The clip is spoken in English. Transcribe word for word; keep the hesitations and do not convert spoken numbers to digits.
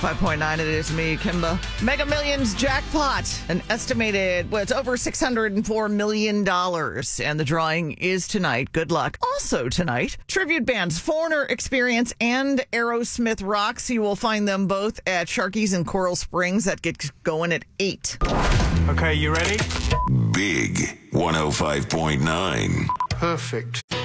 five point nine, it is me, Kimba. Mega Millions jackpot, an estimated, well, it's over six hundred four million dollars. And the drawing is tonight. Good luck. Also tonight, tribute bands Foreigner Experience and Aerosmith Rocks. You will find them both at Sharky's in Coral Springs. That gets going at eight. Okay, you ready? Big one oh five point nine. Perfect.